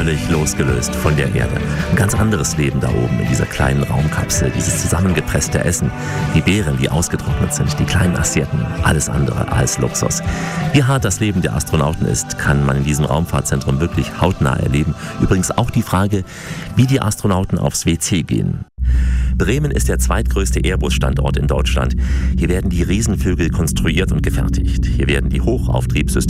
völlig losgelöst von der Erde. Ein ganz anderes Leben da oben in dieser kleinen Raumkapsel, dieses zusammengepresste Essen, die Beeren, die ausgetrocknet sind, die kleinen Assietten, alles andere als Luxus. Wie hart das Leben der Astronauten ist, kann man in diesem Raumfahrtzentrum wirklich hautnah erleben. Übrigens auch die Frage, wie die Astronauten aufs WC gehen. Bremen ist der zweitgrößte Airbus-Standort in Deutschland. Hier werden die Riesenvögel konstruiert und gefertigt. Hier werden die Hochauftriebssysteme